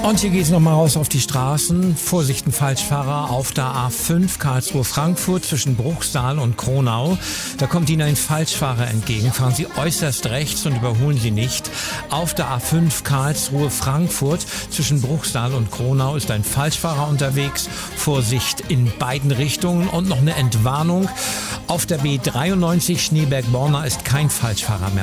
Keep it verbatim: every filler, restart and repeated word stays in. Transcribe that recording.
Und hier geht es nochmal raus auf die Straßen. Vorsicht, ein Falschfahrer auf der A fünf Karlsruhe-Frankfurt zwischen Bruchsal und Kronau. Da kommt Ihnen ein Falschfahrer entgegen. Fahren Sie äußerst rechts und überholen Sie nicht. Auf der A fünf Karlsruhe-Frankfurt zwischen Bruchsal und Kronau ist ein Falschfahrer unterwegs. Vorsicht in beiden Richtungen und noch eine Entwarnung. Auf der B dreiundneunzig Schneeberg-Borna ist kein Falschfahrer mehr